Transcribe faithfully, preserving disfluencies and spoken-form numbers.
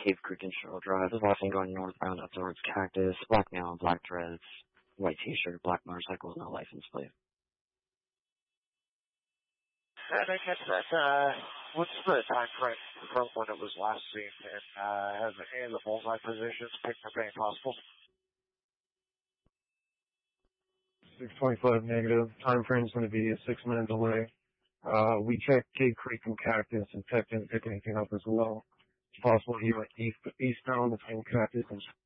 Cave Creek Industrial Drive. This is last thing going northbound up towards Cactus, black male, black dreads, white t-shirt, black motorcycle, no license plate. And I guess that, uh, what's the time frame from when it was last seen, and, uh, have any of the bullseye positions picked up any possible? six twenty-five negative. Time frame's going to be a six minute delay. Uh, we checked Cave Creek and Cactus and Tech didn't pick anything up as well. It's possible he went east, eastbound between Cactus and